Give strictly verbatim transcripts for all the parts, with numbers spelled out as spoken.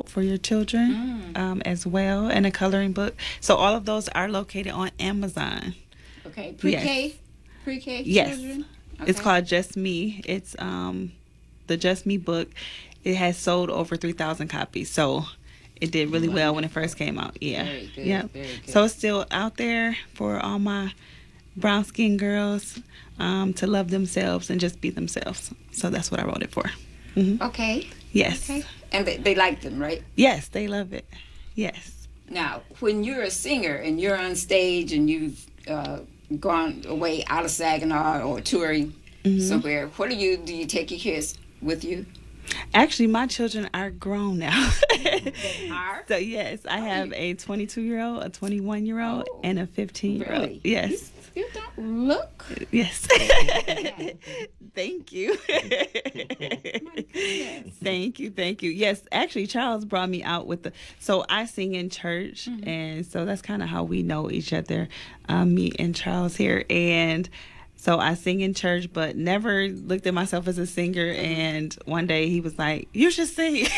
help for your children mm. um, as well, and a coloring book. So all of those are located on Amazon. Okay, pre-K, yes. pre-K yes. children. Okay. It's called Just Me. It's um, the Just Me book. It has sold over three thousand copies. So it did really well when it first came out. Yeah. Very good. Yep. Very good. So it's still out there for all my brown skin girls um, to love themselves and just be themselves. So that's what I wrote it for. Mm-hmm. Okay. Yes. Okay. And they, they like them, right? Yes, they love it. Yes. Now, when you're a singer and you're on stage and you've uh, gone away out of Saginaw or touring mm-hmm. somewhere, what do you do? You take your kids with you? Actually, my children are grown now. They are? So, yes, I have a twenty-two-year-old, a twenty-one-year-old, oh, and a fifteen-year-old. Really? Yes. You, you don't look. Yes. Thank you. My goodness. Thank you, thank you. Yes, actually, Charles brought me out with the. So I sing in church, mm-hmm. and so that's kind of how we know each other, um, me and Charles here, and. So I sing in church, but never looked at myself as a singer. And one day he was like, "You should sing."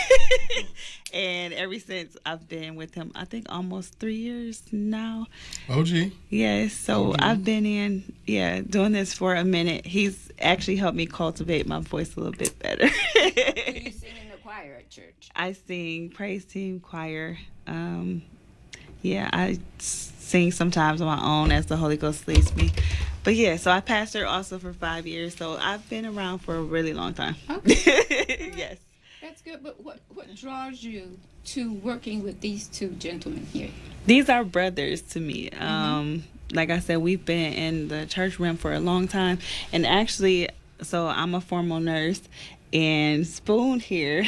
And ever since I've been with him, I think almost three years now. O G. Yes. So O G. I've been in, yeah, doing this for a minute. He's actually helped me cultivate my voice a little bit better. Do you sing in the choir at church? I sing praise team choir. Um, yeah, I sing sometimes on my own as the Holy Ghost leads me. But yeah, so I pastored also for five years, so I've been around for a really long time. Okay. Yes. That's good, but what, what draws you to working with these two gentlemen here? These are brothers to me. Mm-hmm. Um, like I said, we've been in the church realm for a long time. And actually, so I'm a formal nurse, and Spoon here,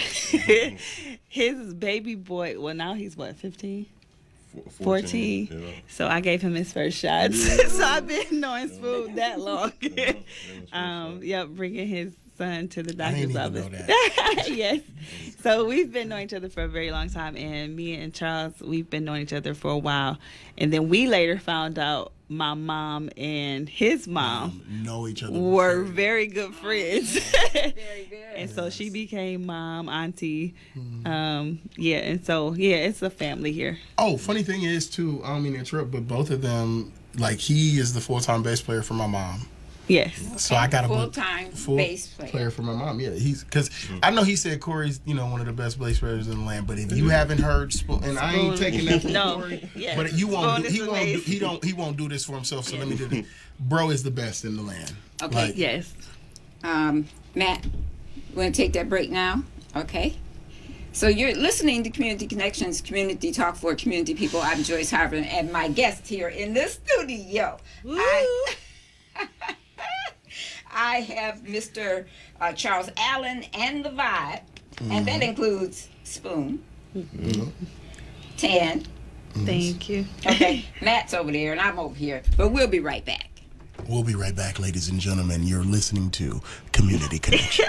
his baby boy, well, now he's what, fifteen? fourteen. fourteen. Yeah. So I gave him his first shots. Yeah. So I've been knowing Spoon that long. Yeah. um, yep, bringing his son to the doctor's office. Yes. So we've been knowing each other for a very long time, and me and Charles, we've been knowing each other for a while. And then we later found out my mom and his mom um, know each other were very good friends. Very good. And so she became mom, auntie. Mm-hmm. Um, yeah, and so, yeah, it's a family here. Oh, funny thing is, too, I don't mean to interrupt, but both of them, like, he is the full-time bass player for my mom. Yes. So I got a full-time full bass player. player for my mom. Yeah, he's because I know he said Corey's, you know, one of the best bass players in the land. But if you haven't heard, Spoon, and I ain't taking that from no, Corey, yes. but you won't. Do, he won't. Do, amazing. he don't. He won't do this for himself. So let me do this. Bro is the best in the land. Okay. Like, yes. Um, Matt, you want to take that break now? Okay. So you're listening to Community Connections, Community Talk for Community People. I'm Joyce Harvin, and my guest here in the studio. Woo. I, I have Mister Uh, Charles Allen and the Vibe, mm-hmm. and that includes Spoon, mm-hmm. Tan. Mm-hmm. Thank you. Okay, Matt's over there, and I'm over here, but we'll be right back. We'll be right back, ladies and gentlemen. You're listening to Community Connection.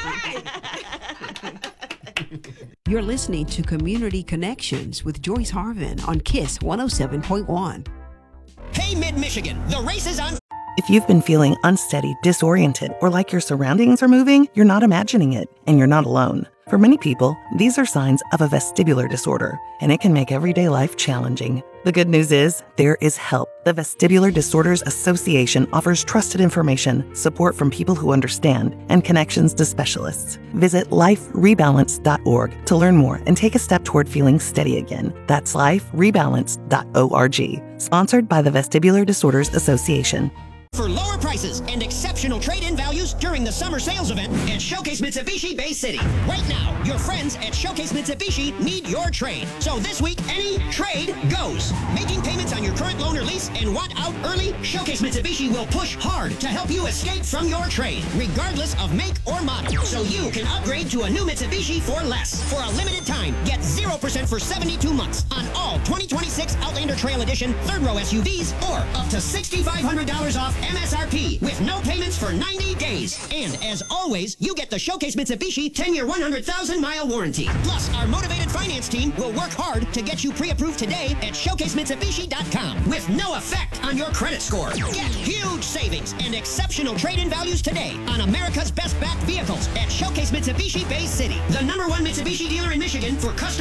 You're listening to Community Connections with Joyce Harvin on KISS one oh seven point one. Hey, Mid-Michigan, the race is on. If you've been feeling unsteady, disoriented, or like your surroundings are moving, you're not imagining it, and you're not alone. For many people, these are signs of a vestibular disorder, and it can make everyday life challenging. The good news is, there is help. The Vestibular Disorders Association offers trusted information, support from people who understand, and connections to specialists. Visit life rebalance dot org to learn more and take a step toward feeling steady again. That's life rebalance dot org. Sponsored by the Vestibular Disorders Association. For lower prices and exceptional trade-in values during the summer sales event at Showcase Mitsubishi Bay City. Right now, your friends at Showcase Mitsubishi need your trade. So this week, any trade goes. Making payments on your current loan or lease and want out early? Showcase Mitsubishi will push hard to help you escape from your trade, regardless of make or model. So you can upgrade to a new Mitsubishi for less. For a limited time, get zero percent for seventy-two months on all twenty twenty-six Outlander Trail Edition third row S U Vs or up to six thousand five hundred dollars off M S R P with no payments for ninety days. And as always, you get the Showcase Mitsubishi ten-year, one hundred thousand mile warranty. Plus, our motivated finance team will work hard to get you pre-approved today at showcase mitsubishi dot com with no effect on your credit score. Get huge savings and exceptional trade-in values today on America's best backed vehicles at Showcase Mitsubishi Bay City, the number one Mitsubishi dealer in Michigan for customer experience.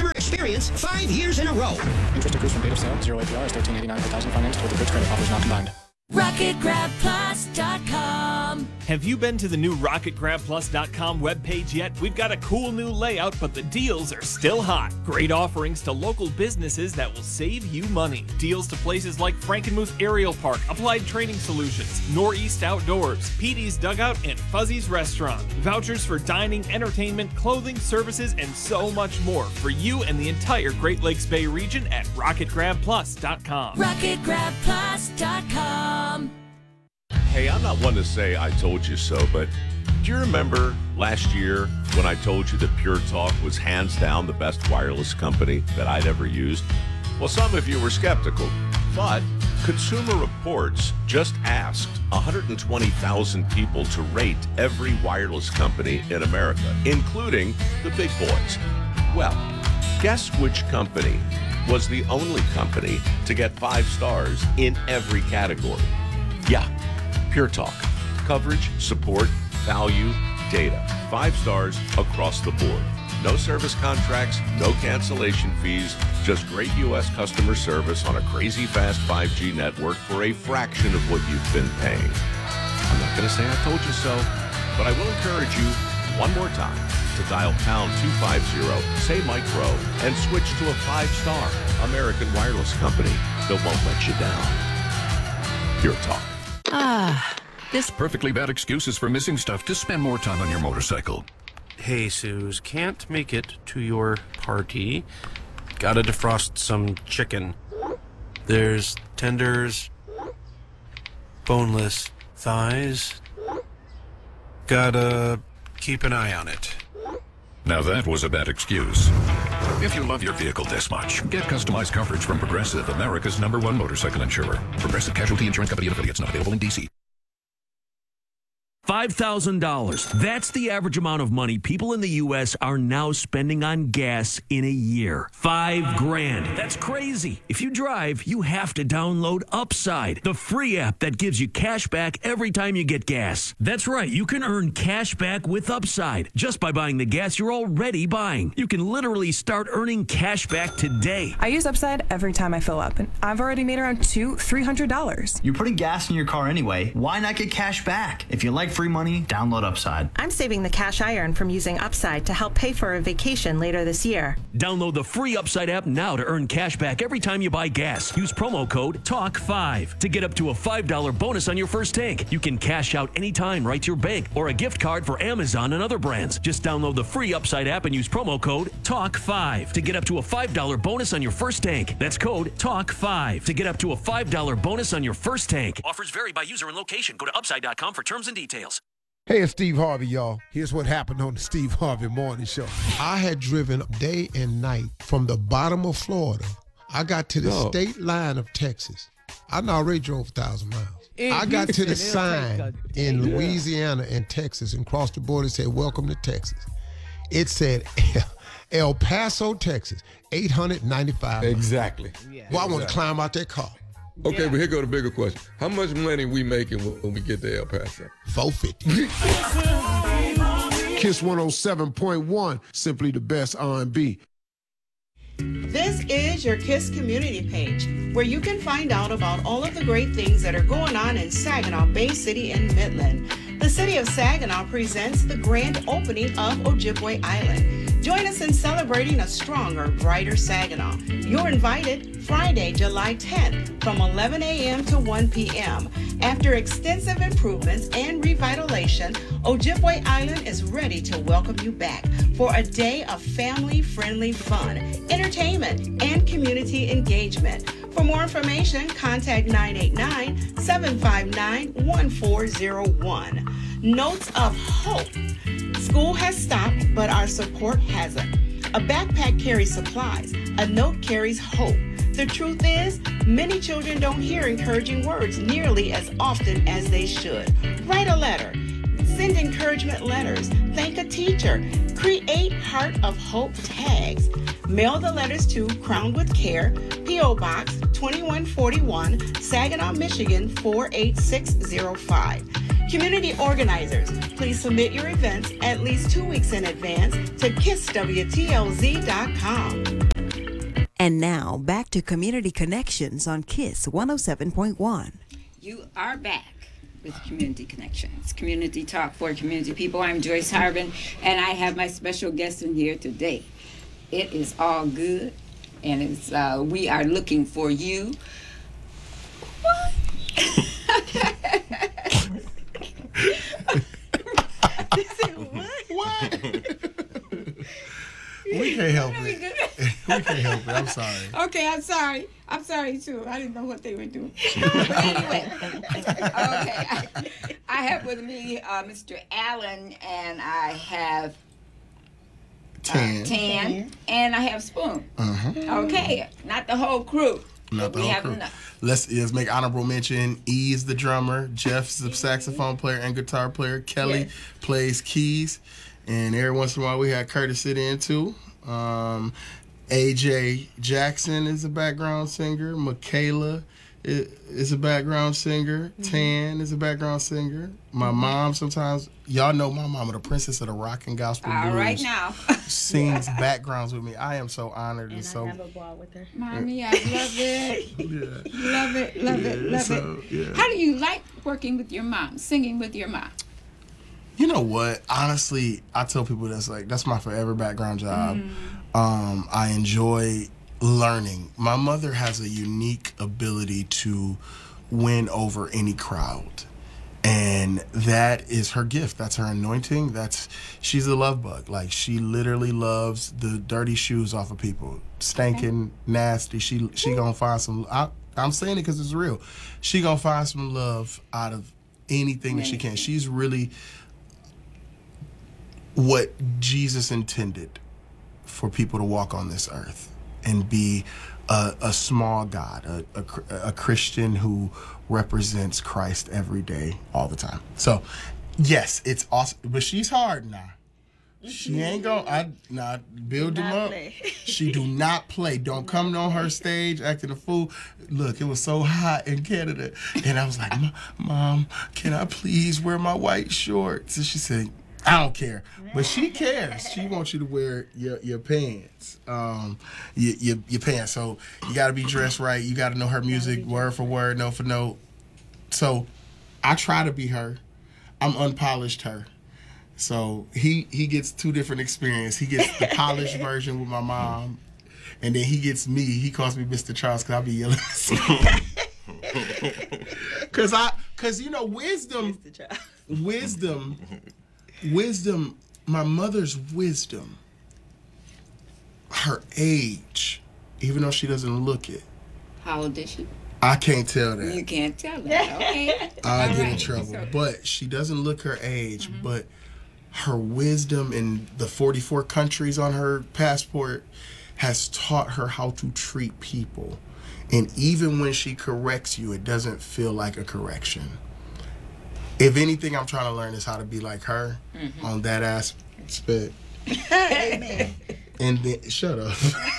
experience five years in a row. Interest accrues from date of sale. Zero A P R is thirteen eighty-nine per thousand financed with the goods credit offers not combined. rocket grab plus dot com. Have you been to the new rocket grab plus dot com webpage yet? We've got a cool new layout, but the deals are still hot. Great offerings to local businesses that will save you money. Deals to places like Frankenmuth Aerial Park, Applied Training Solutions, Northeast Outdoors, P D's Dugout, and Fuzzy's Restaurant. Vouchers for dining, entertainment, clothing, services, and so much more for you and the entire Great Lakes Bay region at rocket grab plus dot com. rocket grab plus dot com. Hey, I'm not one to say I told you so, but do you remember last year when I told you that Pure Talk was hands down the best wireless company that I'd ever used? Well, some of you were skeptical, but Consumer Reports just asked one hundred twenty thousand people to rate every wireless company in America, including the big boys. Well, guess which company was the only company to get five stars in every category? Yeah. Pure Talk. Coverage, support, value, data. Five stars across the board. No service contracts, no cancellation fees, just great U S customer service on a crazy fast five G network for a fraction of what you've been paying. I'm not going to say I told you so, but I will encourage you one more time to dial pound two fifty, say Mike Rowe, and switch to a five-star American wireless company that won't let you down. Pure Talk. Ah, this perfectly bad excuses for missing stuff to spend more time on your motorcycle. Hey, Suze, can't make it to your party. Gotta defrost some chicken. There's tenders, boneless thighs. Gotta keep an eye on it. Now that was a bad excuse. If you love your vehicle this much, get customized coverage from Progressive, America's number one motorcycle insurer. Progressive Casualty Insurance Company and affiliates, not available in D C. five thousand dollars. That's the average amount of money people in the U S are now spending on gas in a year. Five grand. That's crazy. If you drive, you have to download Upside, the free app that gives you cash back every time you get gas. That's right. You can earn cash back with Upside just by buying the gas you're already buying. You can literally start earning cash back today. I use Upside every time I fill up, and I've already made around two, three hundred dollars. You're putting gas in your car anyway. Why not get cash back? If you like free money, download Upside. I'm saving the cash I earn from using Upside to help pay for a vacation later this year. Download the free Upside app now to earn cash back every time you buy gas. Use promo code talk five to get up to a five dollars bonus on your first tank. You can cash out anytime right to your bank or a gift card for Amazon and other brands. Just download the free Upside app and use promo code talk five to get up to a five dollars bonus on your first tank. That's code talk five to get up to a five dollars bonus on your first tank. Offers vary by user and location. Go to upside dot com for terms and details. Hey, it's Steve Harvey, y'all. Here's what happened on the Steve Harvey Morning Show. I had driven day and night from the bottom of Florida. I got to the Yo. state line of Texas. I already drove a thousand miles. I got to the sign in Louisiana and Texas and crossed the border and said, "Welcome to Texas." It said El Paso, Texas, eight hundred ninety-five miles. Exactly. Yeah. Well, I want to climb out that car. Okay, yeah. But here go the bigger question. How much money we making when we get to El Paso? four fifty. Kiss one oh seven point one, simply the best R and B. This is your KISS community page, where you can find out about all of the great things that are going on in Saginaw, Bay City, and Midland. The City of Saginaw presents the grand opening of Ojibwe Island. Join us in celebrating a stronger, brighter Saginaw. You're invited Friday, July tenth from eleven a.m. to one p.m. After extensive improvements and revitalization, Ojibwe Island is ready to welcome you back for a day of family-friendly fun, entertainment, and community engagement. For more information, contact nine eight nine, seven five nine, one four zero one. Notes of hope. School has stopped, but our support hasn't. A backpack carries supplies. A note carries hope. The truth is, many children don't hear encouraging words nearly as often as they should. Write a letter. Send encouragement letters. Thank a teacher. Create Heart of Hope tags. Mail the letters to Crowned with Care, P O Box twenty-one forty-one, Saginaw, Michigan four eight six zero five. Community organizers, please submit your events at least two weeks in advance to kiss w t l z dot com. And now, back to Community Connections on KISS one oh seven point one. You are back with Community Connections, community talk for community people. I'm Joyce Harvin, and I have my special guest in here today. It is all good, and it's uh, we are looking for you. What? What? What? We can't help it. We can't help it. I'm sorry. Okay, I'm sorry. I'm sorry too. I didn't know what they were doing. But anyway, okay. I, I have with me uh, Mister Allen, and I have Tan, uh, Tan, and I have Spoon. Uh-huh. Okay, not the whole crew. Not the we whole have crew. enough. Let's, let's make honorable mention. E is the drummer. Jeff's the saxophone player and guitar player. Kelly Yes. plays keys. And every once in a while we had Curtis sit in too. Um, A J Jackson is a background singer. Michaela is, is a background singer. Mm-hmm. Tan is a background singer. My mm-hmm. mom sometimes, y'all know my mama, the princess of the rock and gospel All blues. right now. Sings backgrounds with me. I am so honored and, And so. I have a ball with her. Mommy, I love it. Yeah. Love it, love it, Yeah, love so, it. yeah. How do you like working with your mom, singing with your mom? You know what? Honestly, I tell people that's like that's my forever background job. Mm. Um, I enjoy learning. My mother has a unique ability to win over any crowd, and that is her gift. That's her anointing. That's she's a love bug. Like she literally loves the dirty shoes off of people, stinking, nasty. She she gonna find some. I, I'm saying it because it's real. She gonna find some love out of anything that she can. She's really what Jesus intended for people to walk on this earth and be a, a small God, a, a, a Christian who represents Christ every day, all the time. So, yes, it's awesome, but she's hard now. She ain't gonna, I, nah, build them up. Play. She do not play. Don't come on her stage acting a fool. Look, it was so hot in Canada. And I was like, Mom, can I please wear my white shorts? And she said, I don't care. But she cares. She wants you to wear your, your pants. Um, your, your, your pants. So you got to be dressed right. You got to know her music word for word, note for note. So I try to be her. I'm unpolished her. So he, he gets two different experiences. He gets the polished version with my mom, and then he gets me. He calls me Mister Charles because I be yelling. Because I, because you know, wisdom, wisdom, wisdom. My mother's wisdom, her age, even though she doesn't look it. How old is she? I can't tell that. You can't tell that. Okay. I get right. in trouble. So, but she doesn't look her age, mm-hmm. but her wisdom in the forty-four countries on her passport has taught her how to treat people. And even when she corrects you, it doesn't feel like a correction. If anything, I'm trying to learn is how to be like her mm-hmm. on that aspect. Amen. And then, shut up.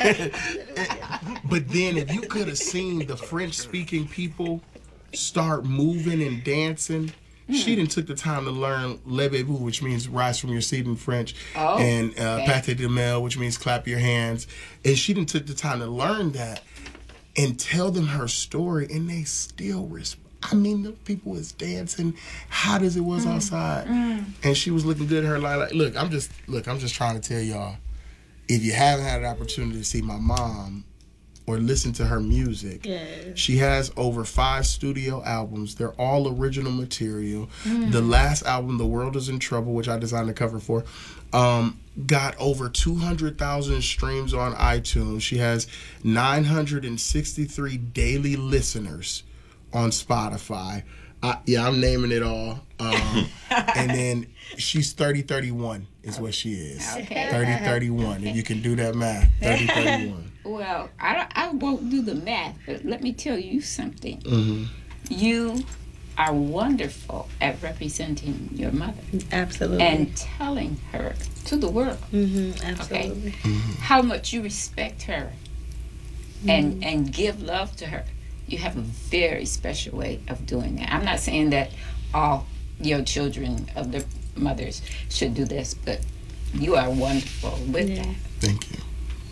But then if you could have seen the French-speaking people start moving and dancing, mm. she done took the time to learn levez-vous, which means rise from your seat in French, oh, and uh, okay. pâté de main, which means clap your hands. And she done took the time to learn that and tell them her story, and they still respect. I mean, the people was dancing hot as it was mm. outside, mm. and she was looking good in her life. Like, look, I'm just look. I'm just trying to tell y'all, if you haven't had an opportunity to see my mom or listen to her music, yes. she has over five studio albums. They're all original material. Mm. The last album, The World Is in Trouble, which I designed the cover for, um, got over two hundred thousand streams on iTunes. She has nine hundred sixty-three daily listeners on Spotify. Uh, yeah, I'm naming it all. Um, and then she's thirty thirty-one is what she is. Okay. thirty thirty-one. If you can do that math. thirty thirty-one. Well, I, don't, I won't do the math, but let me tell you something. Mm-hmm. You are wonderful at representing your mother. Absolutely. And telling her to the world. Mm-hmm. Absolutely. Okay? Mm-hmm. How much you respect her mm-hmm. and, and give love to her. You have a very special way of doing that. I'm not saying that all your children of their mothers should do this, but you are wonderful with yeah. that. Thank you.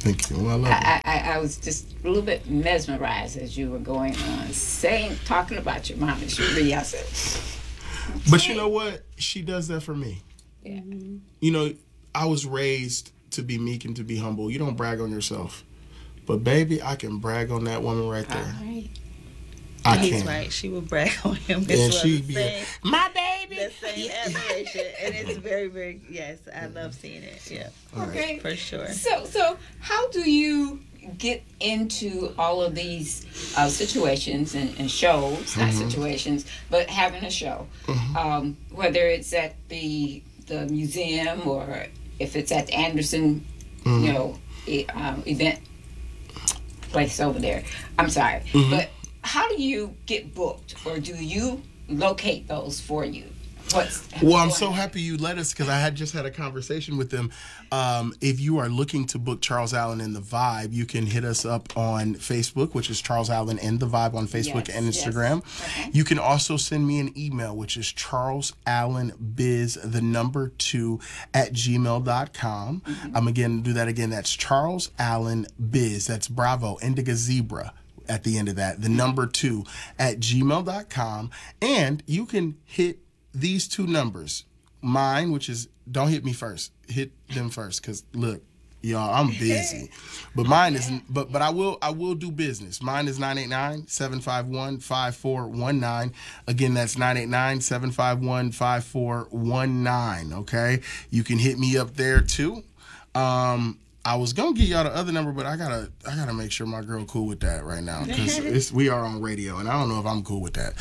Thank you. Well, I love it. I, I, I was just a little bit mesmerized as you were going on, saying, talking about your mom and Cherie. I said, but you know what? She does that for me. Yeah. You know, I was raised to be meek and to be humble. You don't brag on yourself. But baby, I can brag on that woman right there. All right. I He's can. right. She would brag on him. And she'd be same, my baby. the same admiration, and it's very, very. Yes, I love seeing it. Yeah. Okay. For sure. So, so how do you get into all of these uh, situations and, and shows, not Mhm. situations, but having a show, Mhm. um, whether it's at the the museum or if it's at the Anderson, Mhm. you know, e- um, event place over there. I'm sorry, Mhm. but how do you get booked, or do you locate those for you? What's Well, I'm so happy you let us, because I had just had a conversation with them. Um, if you are looking to book Charles Allen and the Vibe, you can hit us up on Facebook, which is Charles Allen and the Vibe on Facebook Yes, and yes. Instagram. Okay. You can also send me an email, which is Charles Allen Biz, the number two, at gmail dot com. Mm-hmm. I'm again do that again. That's Charles Allen Biz. That's Bravo, Indigo Zebra. At the end of that, the number two at gmail dot com. And you can hit these two numbers. Mine, which is, don't hit me first. Hit them first, because look, y'all, I'm busy. But mine is, but but I will I will do business. Mine is nine eight nine, seven five one, five four one nine. Again, that's nine eight nine, seven five one, five four one nine. Okay? You can hit me up there too. Um I was gonna give y'all the other number, but I gotta I gotta make sure my girl cool with that right now, because it's we are on radio, and I don't know if I'm cool with that.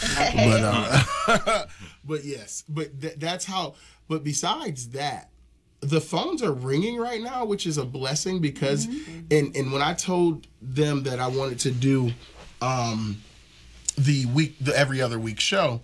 But uh, but yes, but th- that's how. But besides that, the phones are ringing right now, which is a blessing, because and and when I told them that I wanted to do um, the week the every other week show,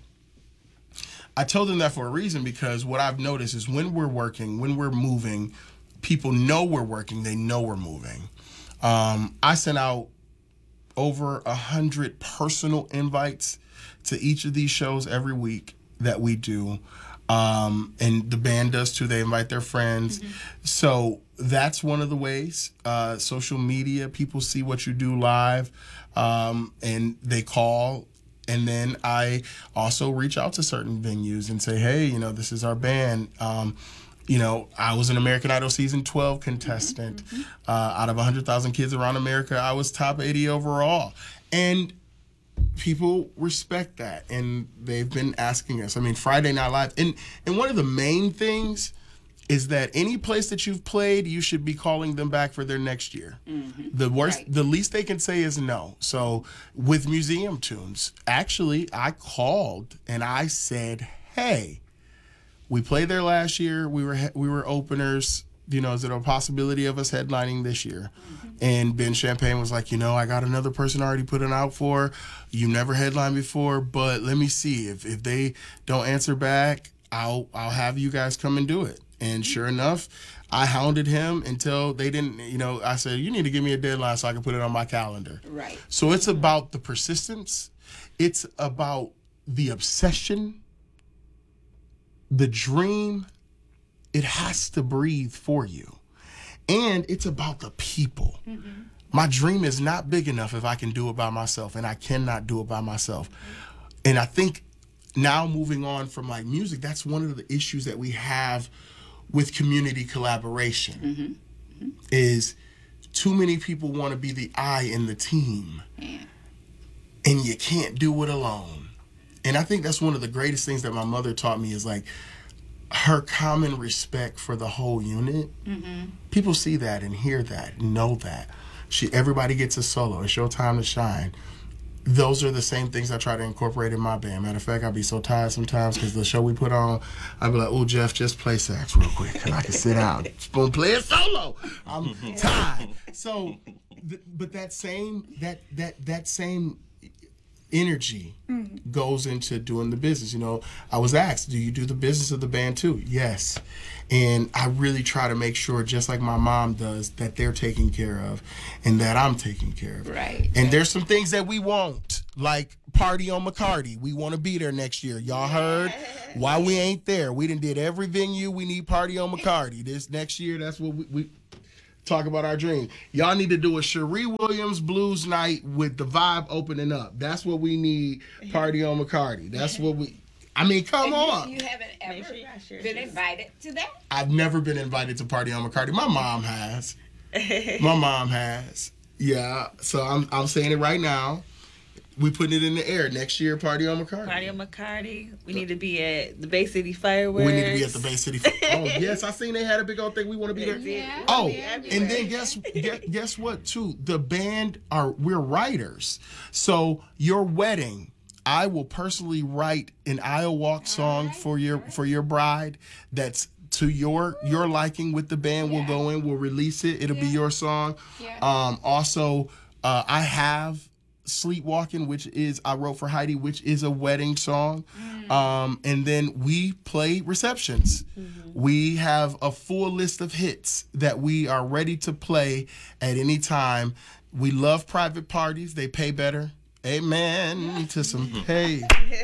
I told them that for a reason, because what I've noticed is when we're working, when we're moving, people know we're working, they know we're moving. Um, I sent out over a hundred personal invites to each of these shows every week that we do. Um, and the band does too. They invite their friends. Mm-hmm. So that's one of the ways. Uh, social media, people see what you do live, um, and they call. And then I also reach out to certain venues and say, hey, you know, this is our band. Um, You know, I was an American Idol season twelve contestant. Mm-hmm. Uh, out of one hundred thousand kids around America, I was top eighty overall. And people respect that. And they've been asking us. I mean, Friday Night Live. And, and one of the main things is that any place that you've played, you should be calling them back for their next year. Mm-hmm. The worst, right. The least they can say is no. So with Museum Tunes, actually, I called and I said, hey, we played there last year. We were we were openers. You know, is there a possibility of us headlining this year? Mm-hmm. And Ben Champagne was like, you know, I got another person already put it out for. You never headlined before, but let me see. If if they don't answer back, I'll I'll have you guys come and do it. And sure enough, I hounded him until they didn't, you know, I said, you need to give me a deadline so I can put it on my calendar. Right. So it's about the persistence. It's about the obsession. The dream, it has to breathe for you. And it's about the people. Mm-hmm. My dream is not big enough if I can do it by myself, and I cannot do it by myself. Mm-hmm. And I think now moving on from like music, that's one of the issues that we have with community collaboration mm-hmm. Mm-hmm. is too many people want to be the I in the team. Yeah. And you can't do it alone. And I think that's one of the greatest things that my mother taught me is like her common respect for the whole unit. Mm-hmm. People see that and hear that, and know that. She, everybody gets a solo. It's your time to shine. Those are the same things I try to incorporate in my band. Matter of fact, I'll be so tired sometimes because the show we put on, I'll be like, oh, Jeff, just play sax real quick and I can sit down. Spoon, play a solo. I'm tired. So, th- but that same, that, that, that same energy mm-hmm. goes into doing the business. You know, I was asked, do you do the business of the band too? Yes. And I really try to make sure, just like my mom does, that they're taken care of and that I'm taken care of. Right. And there's some things that we won't, like Party on McCarty. We want to be there next year. Y'all heard why we ain't there. We done did every venue. We need Party on McCarty. This next year, that's what we... we talk about our dreams. Y'all need to do a Cherie Williams blues night with the vibe opening up. That's what we need. Party on McCarty. That's what we. I mean, come and on. You, you haven't ever sure been invited to that? I've never been invited to Party on McCarty. My mom has. My mom has. Yeah. So I'm I'm saying it right now. We putting it in the air next year. Party on McCarty. Party on McCarty. We need to be at the Bay City Fireworks. We need to be at the Bay City. Oh yes, I seen they had a big old thing. We want to be there. Yeah, oh, and then guess guess, guess what? Too, the band are we're writers. So your wedding, I will personally write an aisle walk song right, for your right. for your bride. That's to your your liking with the band. Yeah. We'll go in. We'll release it. It'll yeah. be your song. Yeah. Um. Also, uh, I have. Sleepwalking, which is I wrote for Heidi, which is a wedding song. Mm. Um, and then we play receptions. Mm-hmm. We have a full list of hits that we are ready to play at any time. We love private parties. They pay better. Amen to some pay.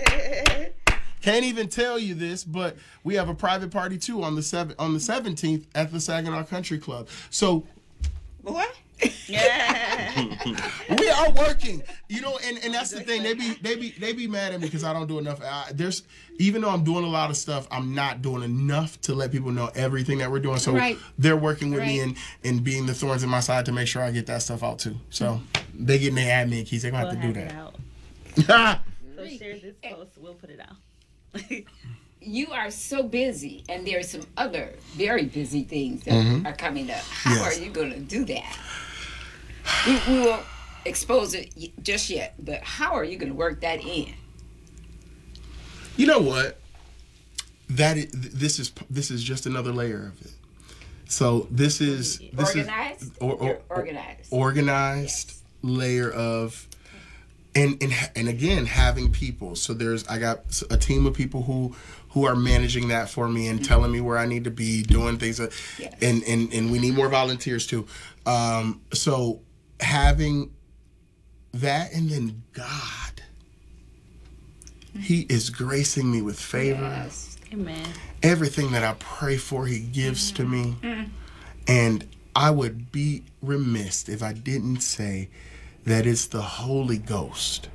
Can't even tell you this, but we have a private party too on the seven on the seventeenth at the Saginaw Country Club. So what? Yeah. We are working, you know, and, and that's the thing. They be they be they be mad at me because I don't do enough. I, there's even though I'm doing a lot of stuff, I'm not doing enough to let people know everything that we're doing. So right. they're working with right. me and, and being the thorns in my side to make sure I get that stuff out too. So they getting their admin keys. They're gonna we'll have to do have that. So share this post. We'll put it out. You are so busy, and there are some other very busy things that Mm-hmm. are coming up. How Yes. are you going to do that? We, we won't expose it y- just yet, but how are you going to work that in? You know what? That is, this is this is just another layer of it. So this is this Organized? is or, or, You're organized. organized Yes. layer of and and and again having people. So there's I got a team of people who who are managing that for me and telling me where I need to be, doing things, that, Yes. and and and we need more volunteers too. Um, so having that, and then God, He is gracing me with favor. Yes. Amen. Everything that I pray for, He gives Mm-hmm. to me. Mm. And I would be remiss if I didn't say that it's the Holy Ghost.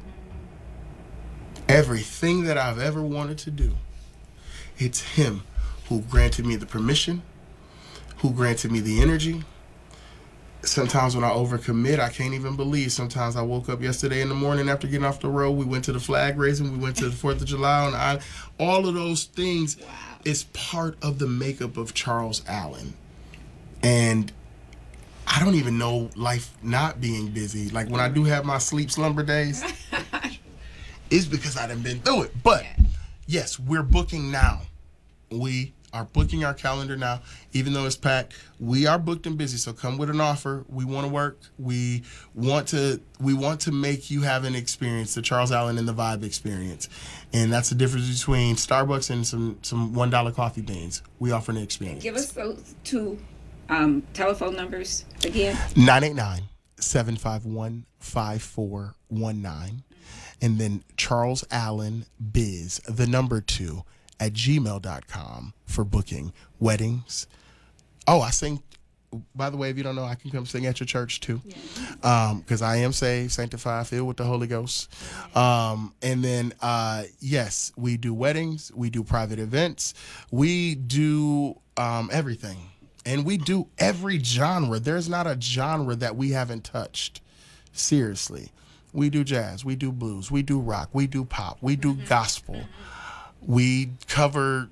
Everything that I've ever wanted to do, it's Him who granted me the permission, who granted me the energy. Sometimes when I overcommit, I can't even believe. Sometimes I woke up yesterday in the morning after getting off the road. We went to the flag raising. We went to the fourth of July on the island. All of those things Wow. is part of the makeup of Charles Allen. And I don't even know life not being busy. Like when I do have my sleep slumber days, it's because I done been through it. But yes, we're booking now. We are booking our calendar now, even though it's packed. We are booked and busy, so come with an offer. We want to work. We want to we want to make you have an experience, the Charles Allen and the Vibe experience. And that's the difference between Starbucks and some some one dollar coffee beans. We offer an experience. Give us those two um, telephone numbers again. nine eight nine, seven five one, five four one nine. And then Charles Allen Biz, the number two, at gmail dot com for booking weddings. Oh, I sing, by the way, if you don't know, I can come sing at your church too. Because um, I am saved, sanctified, filled with the Holy Ghost. Um, and then, uh, yes, we do weddings. We do private events. We do um, everything. And we do every genre. There's not a genre that we haven't touched. Seriously. We do jazz. We do blues. We do rock. We do pop. We do gospel. We cover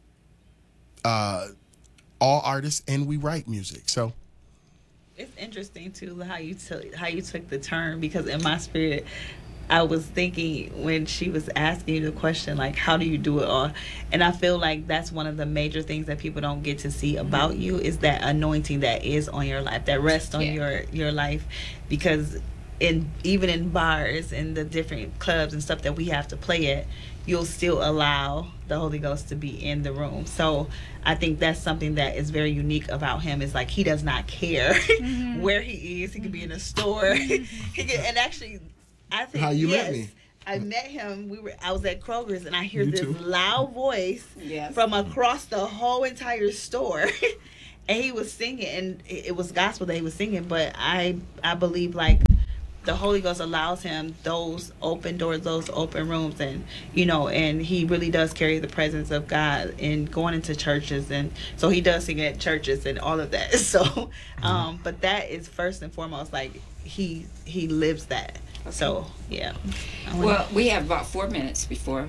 uh, all artists, and we write music. So it's interesting too how you t- how you took the turn, because in my spirit, I was thinking when she was asking you the question, like, how do you do it all? And I feel like that's one of the major things that people don't get to see about mm-hmm. you, is that anointing that is on your life, that rests on yeah. your your life, because in even in bars and the different clubs and stuff that we have to play at, you'll still allow the Holy Ghost to be in the room. So I think that's something that is very unique about him, is like he does not care mm-hmm. where he is. He could be in a store. he could, and actually, I think how you yes, met me. I met him. We were. I was at Kroger's, and I hear You this too. loud voice yes. from across the whole entire store. and he was singing, and it it was gospel that he was singing. But I I believe like the Holy Ghost allows him those open doors, those open rooms, and you know, and he really does carry the presence of God in going into churches, and so he does sing at churches and all of that. So, um, but that is first and foremost, like he he lives that. Okay. So yeah. Well, we have about four minutes before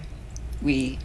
we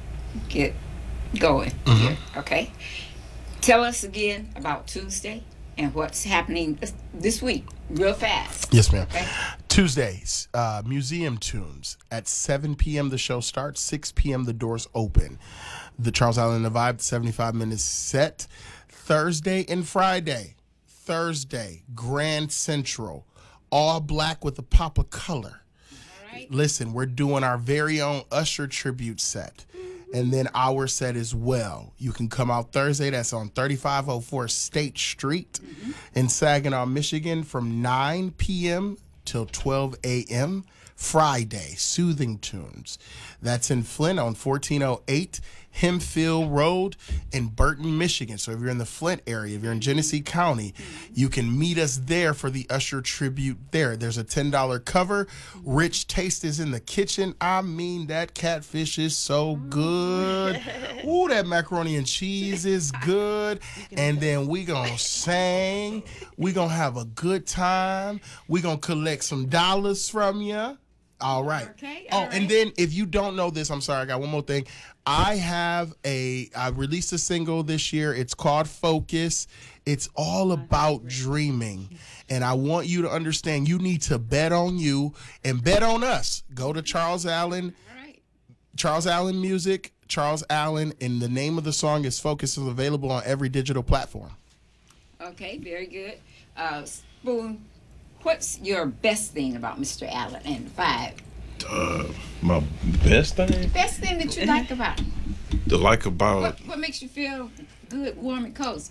get going Mm-hmm. here. Okay. Tell us again about Tuesday and what's happening this, this week, real fast. Yes, ma'am. Okay. Tuesdays, uh, Museum Tunes. At seven p.m. the show starts. six p.m. the doors open. The Charles Allen The Vibe, seventy-five minutes set. Thursday and Friday. Thursday, Grand Central. All black with a pop of color. All right. Listen, we're doing our very own Usher tribute set. And then our set as well. You can come out Thursday. That's on thirty-five oh four State Street mm-hmm. in Saginaw, Michigan from nine p.m. till twelve a.m. Friday, Soothing Tunes. That's in Flint on fourteen oh eight Hemphill Road in Burton, Michigan. So if you're in the Flint area, if you're in Genesee County, you can meet us there for the Usher tribute there. There's a ten dollars cover. Rich Taste is in the kitchen. I mean, that catfish is so good. Ooh, that macaroni and cheese is good. And then we gonna sing. We gonna have a good time. We gonna collect some dollars from you. All right. Okay. Oh, all right. and then if you don't know this, I'm sorry, I got one more thing. I have a, I released a single this year. It's called Focus. It's all about dreaming. And I want you to understand you need to bet on you and bet on us. Go to Charles Allen, right. Charles Allen Music, Charles Allen, and the name of the song is Focus. Is available on every digital platform. Okay, very good. Uh, Spoon, what's your best thing about Mister Allen and Five? Uh, my best thing? Best thing that you like about him? To like about... What, what makes you feel good, warm, and cozy?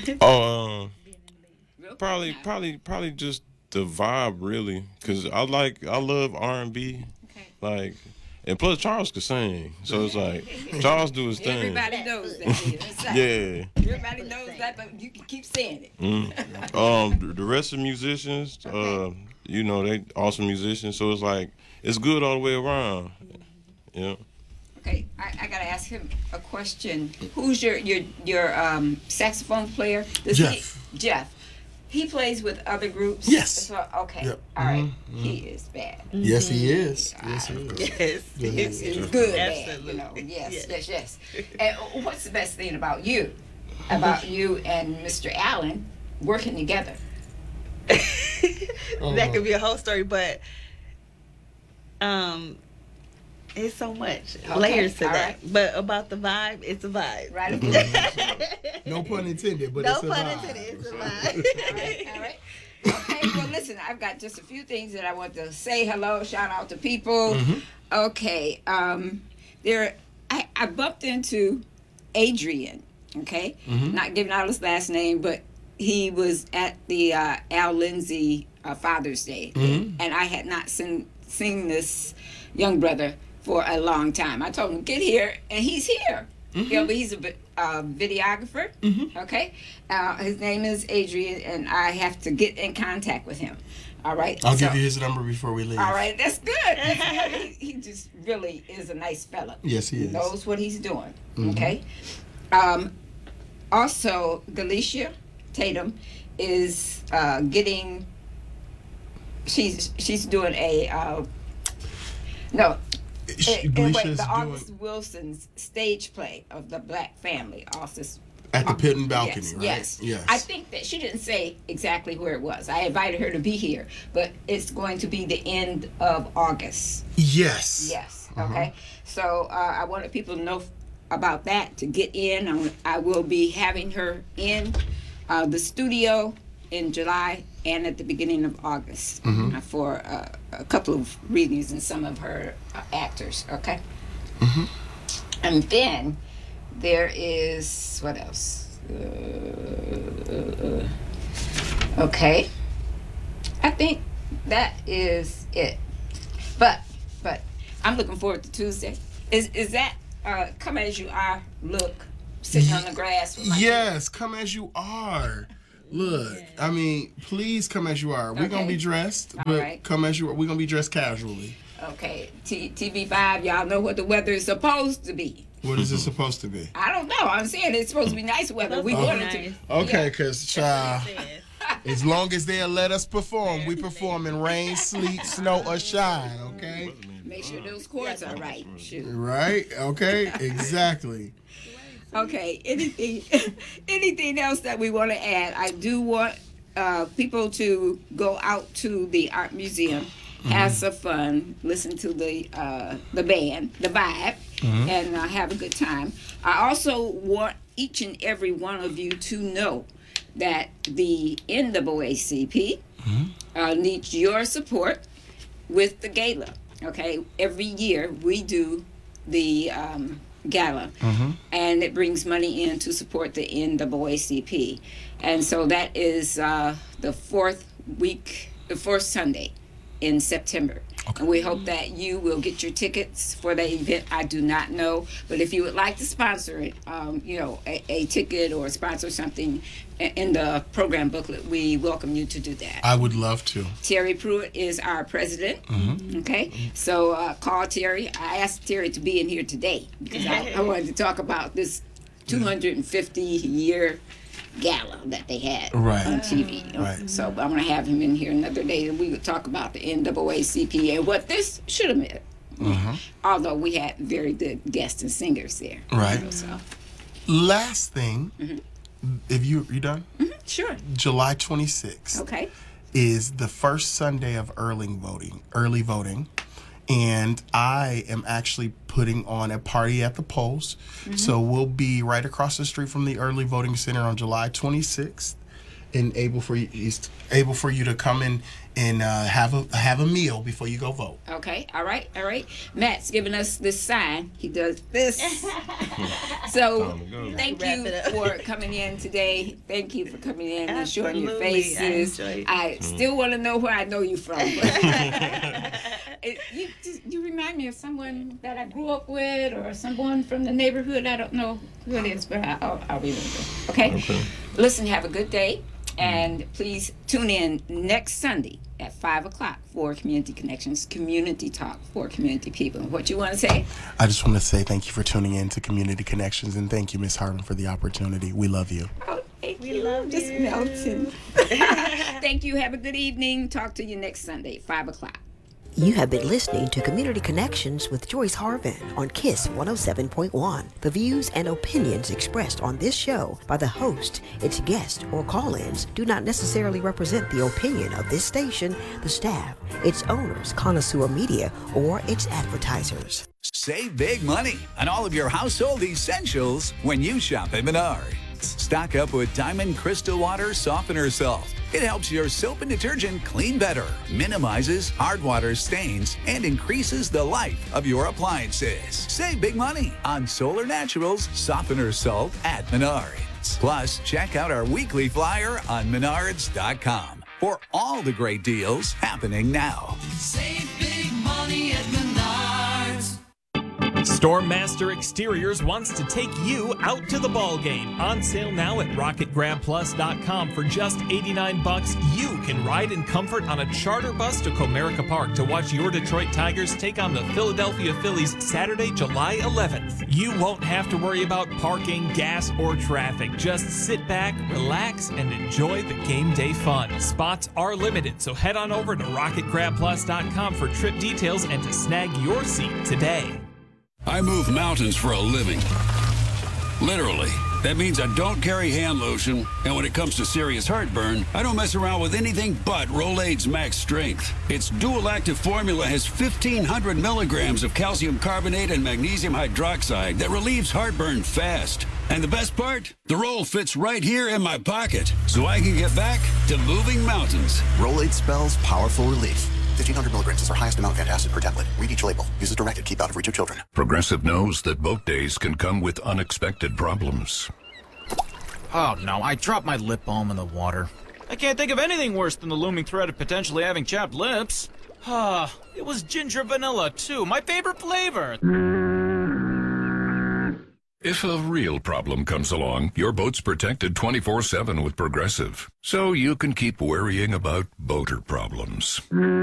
Oh, uh, probably, probably, probably just the vibe, really. Cause I like, I love R and B. Okay. Like, and plus Charles could sing, so it's like Charles do his thing. Everybody knows that. Yeah. Everybody knows that, but you can keep saying it. Mm. Um, the rest of the musicians, uh, you know, they awesome musicians. So it's like it's good all the way around. Yeah. Okay, I, I gotta ask him a question. Who's your your your um, saxophone player? Does Jeff. He, Jeff. He plays with other groups. Yes. So, okay. Yep. All right. Mm-hmm. He is bad. Yes, he is. Yes, he is. Yes. Yes, it's good. Bad, you know. Yes, yes, yes. And what's the best thing about you, about you and Mister Allen working together? That could be a whole story, but um. It's so much Okay, layers to all that. right. But about the vibe, it's a vibe. Right. No pun intended, but no it's a pun vibe. intended, it's a vibe. all right, all right. Okay, well, listen, I've got just a few things that I want to say hello, shout out to people. Mm-hmm. Okay, um, there, I, I bumped into Adrian, okay? Mm-hmm. Not giving out his last name, but he was at the uh, Al Lindsay uh, Father's Day, Mm-hmm. and I had not seen, seen this young brother for a long time. I told him, get here, and he's here. Mm-hmm. You know, but he's a uh, videographer, Mm-hmm. okay? Uh, his name is Adrian, and I have to get in contact with him, all right? I'll So- give you his number before we leave. all right, that's good. That's good. he, he just really is a nice fella. Yes, he is. Knows what he's doing, Mhm. okay? Um, also, Galicia Tatum is uh, getting, she's she's doing a, uh, no, Sh- Eh, eh, wait, Galicia's the doing- August Wilson's stage play of the Black Family. August At the Pit and Balcony, yes, right? Yes. Yes. I think that she didn't say exactly where it was. I invited her to be here, but it's going to be the end of August. Yes. Yes. Uh-huh. Okay. So uh, I wanted people to know f- about that to get in. I'm, I will be having her in uh, the studio in July and at the beginning of August Mhm. uh, for uh, a couple of readings and some of her uh, actors. Okay. Mm-hmm. And then there is what else? Uh, uh, uh, okay. I think that is it. But but I'm looking forward to Tuesday. Is is that uh, Come As You Are look sitting on the grass. With my yes, come as you are. Look, I mean, please come as you are. We're Okay. gonna be dressed, All but right. come as you are. We're gonna be dressed casually. Okay, T- TV5, y'all know what the weather is supposed to be. What is it supposed to be? I don't know. I'm saying it's supposed to be nice weather. We Oh. want it to. Okay, because uh, as long as they'll let us perform, we perform in rain, sleet, snow, or shine. Okay. Make sure those chords are right. Shoot. Right. Okay. Exactly. Okay. Anything, anything else that we want to add? I do want uh, people to go out to the art museum, have some fun, listen to the uh, the band, the vibe, Mhm. and uh, have a good time. I also want each and every one of you to know that the N double A C P uh, needs your support with the gala. Okay, every year we do the um, gala, and it brings money in to support the N double A C P, and so that is uh, the fourth week, the fourth Sunday in September. And we hope that you will get your tickets for the event. I do not know, but if you would like to sponsor it, um, you know, a, a ticket or sponsor something i- in the program booklet, we welcome you to do that. I would love to. Terry Pruitt is our president. Mhm. Okay, so uh, call Terry. I asked Terry to be in here today because I, I wanted to talk about this two hundred fifty year gala that they had Right. on T V. Right. So I'm going to have him in here another day, and we would talk about the N double A C P and what this should have meant. Mhm. Although we had very good guests and singers there. Right. So Last thing, if you you done? sure. July twenty-sixth. Okay. Is the first Sunday of early voting. Early voting. And I am actually putting on a party at the polls. Mhm. So we'll be right across the street from the early voting center on July twenty-sixth, and able for you is able for you to come in and uh, have a have a meal before you go vote. Okay, all right, all right. Matt's giving us this sign. He does this. So Time to go. thank Wrap you it up. for coming in today. Thank you for coming in and showing your Absolutely, I faces. enjoyed it. I still want to know where I know you from. but- It- you, just- you remind me of someone that I grew up with or someone from the neighborhood. I don't know who it is, but I, I'll, I'll remember. Okay? Okay. Listen, have a good day. And please tune in next Sunday at five o'clock for Community Connections, Community Talk for Community People. What you want to say? I just want to say thank you for tuning in to Community Connections, and thank you, Miss Harvin, for the opportunity. We love you. Thank we you. Love Just melting. Thank you. Have a good evening. Talk to you next Sunday, five o'clock. You have been listening to Community Connections with Joyce Harvin on KISS one oh seven point one. The views and opinions expressed on this show by the host, its guests, or call-ins do not necessarily represent the opinion of this station, the staff, its owners, Connoisseur Media, or its advertisers. Save big money on all of your household essentials when you shop at Menards. Stock up with Diamond Crystal Water Softener Salt. It helps your soap and detergent clean better, minimizes hard water stains, and increases the life of your appliances. Save big money on Solar Naturals Softener Salt at Menards. Plus, check out our weekly flyer on menards dot com for all the great deals happening now. Save big money at Menards. Stormmaster Exteriors wants to take you out to the ball game. On sale now at rocket grab plus dot com for just eighty-nine bucks. You can ride in comfort on a charter bus to Comerica Park to watch your Detroit Tigers take on the Philadelphia Phillies Saturday, July eleventh. You won't have to worry about parking, gas, or traffic. Just sit back, relax, and enjoy the game day fun. Spots are limited, so head on over to rocket grab plus dot com for trip details and to snag your seat today. I move mountains for a living. Literally. That means I don't carry hand lotion, and when it comes to serious heartburn, I don't mess around with anything but Rolaids Max Strength. Its dual-active formula has fifteen hundred milligrams of calcium carbonate and magnesium hydroxide that relieves heartburn fast. And the best part? The roll fits right here in my pocket, so I can get back to moving mountains. Rolaids spells powerful relief. fifteen hundred milligrams is our highest amount of antacid per tablet. Read each label. Use as directed. Keep out of reach of children. Progressive knows that boat days can come with unexpected problems. Oh no, I dropped my lip balm in the water. I can't think of anything worse than the looming threat of potentially having chapped lips. Ah, it was ginger vanilla too, my favorite flavor. If a real problem comes along, your boat's protected twenty-four seven with Progressive, so you can keep worrying about boater problems.